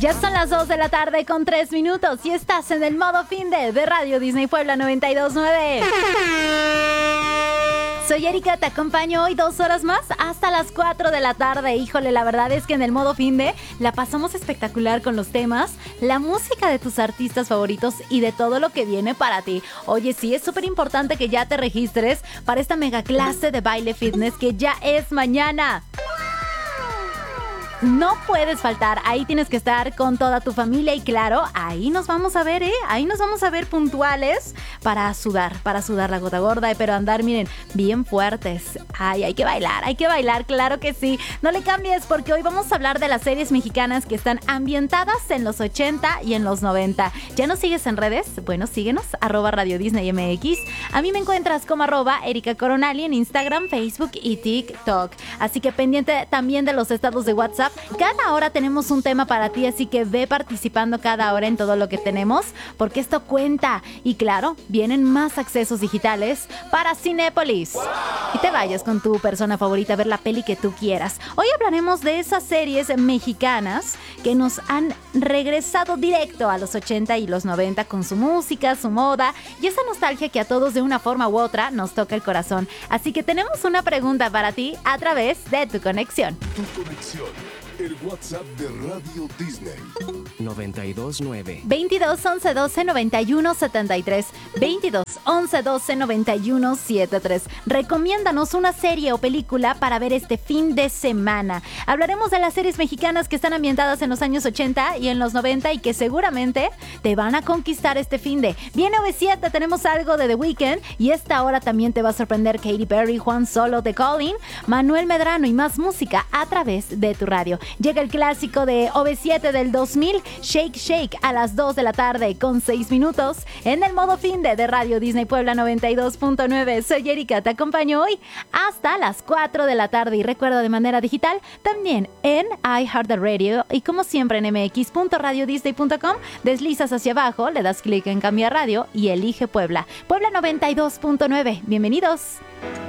Ya son las 2 de la tarde con 3 minutos y estás en el modo fin de Radio Disney Puebla 92.9. Soy Erika, te acompaño hoy 2 horas más hasta las 4 de la tarde. Híjole, la verdad es que en el modo fin de la pasamos espectacular con los temas, la música de tus artistas favoritos y de todo lo que viene para ti. Oye, sí, es súper importante que ya te registres para esta mega clase de baile fitness que ya es mañana. No puedes faltar, ahí tienes que estar con toda tu familia y claro, ahí nos vamos a ver, ahí nos vamos a ver puntuales para sudar la gota gorda, pero andar, miren, bien fuertes. Ay, hay que bailar, claro que sí. No le cambies porque hoy vamos a hablar de las series mexicanas que están ambientadas en los 80 y en los 90. ¿Ya nos sigues en redes? Bueno, síguenos, @RadioDisneyMX. A mí me encuentras como @Erika Coronali en Instagram, Facebook y TikTok. Así que pendiente también de los estados de WhatsApp. Cada hora tenemos un tema para ti, así que ve participando cada hora en todo lo que tenemos, porque esto cuenta. Y claro, vienen más accesos digitales para Cinépolis. ¡Wow! Y te vayas con tu persona favorita a ver la peli que tú quieras. Hoy hablaremos de esas series mexicanas que nos han regresado directo a los 80 y los 90 con su música, su moda y esa nostalgia que a todos de una forma u otra nos toca el corazón. Así que tenemos una pregunta para ti a través de tu conexión. Tu conexión. El WhatsApp de Radio Disney 929 22 11 12 91 73 22 11 12 91 73. Recomiéndanos una serie o película para ver este fin de semana. Hablaremos de las series mexicanas que están ambientadas en los años 80 y en los 90 y que seguramente te van a conquistar este fin de. Viene OV7, tenemos algo de The Weeknd y esta hora también te va a sorprender Katy Perry, Juan Solo, The Calling, Manuel Medrano y más música a través de tu radio. Llega el clásico de OV7 del 2000, Shake Shake, a las 2 de la tarde con 6 minutos en el modo fin de Radio Disney Puebla 92.9. Soy Erika, te acompaño hoy hasta las 4 de la tarde y recuerda de manera digital también en iHeartRadio y como siempre en mx.radiodisney.com, deslizas hacia abajo, le das clic en cambiar radio y elige Puebla. Puebla 92.9. Bienvenidos.